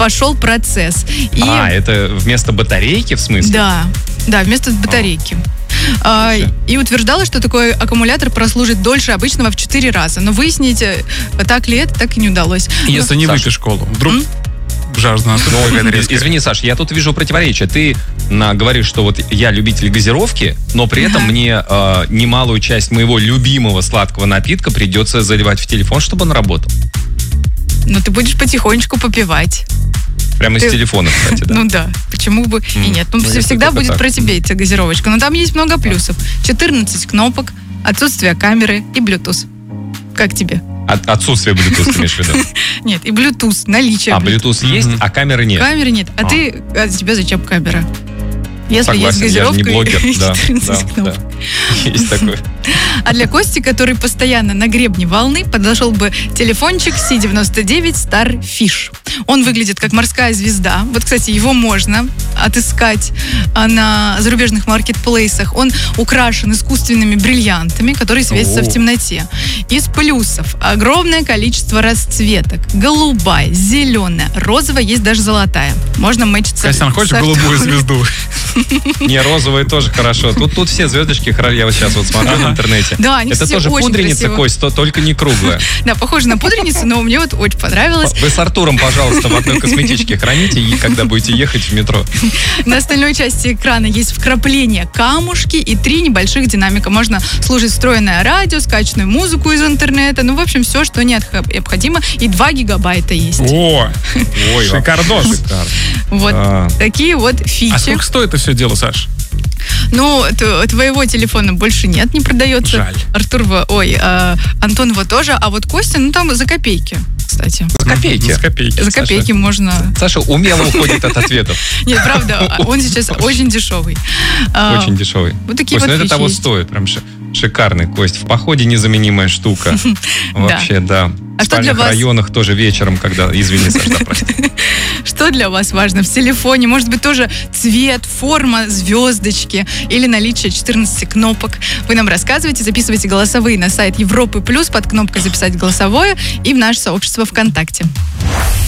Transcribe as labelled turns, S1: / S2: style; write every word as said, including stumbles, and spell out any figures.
S1: пошел процесс. И...
S2: А, это вместо батарейки, в смысле?
S1: Да, да, вместо батарейки. А, и утверждала, что такой аккумулятор прослужит дольше обычного в четыре раза. Но выяснить, так ли это, так и не удалось.
S3: Если
S1: Но...
S3: не выйти в школу, вдруг
S1: М?
S3: жажда.
S2: Ну, извини, Саш, я тут вижу противоречие. Ты на, говоришь, что вот я любитель газировки, но при этом
S1: Ага.
S2: мне э, немалую часть моего любимого сладкого напитка придется заливать в телефон, чтобы он работал.
S1: Но ты будешь потихонечку попивать.
S2: Прямо
S1: Ты-
S2: из телефона, кстати, да.
S1: Ну да, почему бы и
S2: М.
S1: нет. Ну,
S2: Ну,
S1: вс-
S2: если
S1: всегда
S2: только
S1: будет
S2: так.
S1: про тебя эта газировочка. Но там есть много плюсов. четырнадцать кнопок, отсутствие камеры и Bluetooth. Как тебе?
S2: От- отсутствие Bluetooth, ты имеешь в виду?
S1: Нет, и Bluetooth, наличие
S2: А, Bluetooth есть,
S3: Мгм.
S2: а камеры нет.
S1: Камеры нет. А,
S2: А.
S1: ты, а тебе зачем камера? Если
S2: Согласен,
S1: есть
S2: я же
S1: газировка
S2: не блогер.
S1: и
S2: Да,
S1: четырнадцать
S2: да,
S1: кнопок.
S2: да. Есть такое.
S1: А для Кости, который постоянно на гребне волны, подошел бы телефончик си девяносто девять Starfish. Он выглядит как морская звезда. Вот, кстати, его можно отыскать а, на зарубежных маркетплейсах. Он украшен искусственными бриллиантами, которые светятся
S2: О.
S1: в темноте. Из плюсов огромное количество расцветок. Голубая, зеленая, розовая, есть даже золотая. Можно мэчиться.
S3: Костян, хочешь
S1: с
S3: голубую
S1: Артуром.
S3: звезду?
S2: Не, розовые тоже хорошо. Тут, тут все звездочки хорошо. Я вот сейчас вот смотрю в интернете.
S1: Да, они
S2: Это
S1: все
S2: тоже
S1: очень
S2: пудреница,
S1: красиво.
S2: Кость, то только не круглая.
S1: Да, похоже на пудреницу, но мне вот очень понравилось.
S2: Вы с Артуром, пожалуйста, в одной косметичке храните, и когда будете ехать в метро.
S1: На остальной части экрана есть вкрапления, камушки и три небольших динамика. Можно слушать встроенное радио, скачанную музыку из интернета. Ну, в общем, все, что необходимо. И два гигабайта есть.
S3: О,
S2: Ой,
S3: шикардос.
S2: шикарно.
S1: Вот
S2: А.
S1: такие вот
S3: А
S1: фичи.
S3: сколько стоит это все дело, Саш?
S1: Ну, т- твоего телефона больше нет, не продается.
S3: Жаль.
S1: Артур, во- ой, а, Антон его тоже. А вот Костя, ну, там за копейки, кстати.
S2: За копейки.
S3: За копейки.
S1: За копейки можно...
S2: Саша умело уходит от ответов.
S1: Нет, правда, он сейчас очень дешевый. А,
S2: Очень дешевый.
S1: Вот такие
S2: Кость,
S1: вот
S2: ну это
S1: фичи
S2: того
S1: есть.
S2: стоит. Прям ши- шикарный, Кость. В походе незаменимая штука. Вообще, да.
S1: А
S2: В
S1: что для
S2: спальных
S1: вас-
S2: районах тоже вечером, когда... Извини, Саша, да, прости.
S1: Что для вас важно в телефоне? Может быть, тоже цвет, форма, звездочки или наличие четырнадцати кнопок? Вы нам рассказывайте, записывайте голосовые на сайт Европы Плюс под кнопкой «Записать голосовое» и в наше сообщество ВКонтакте.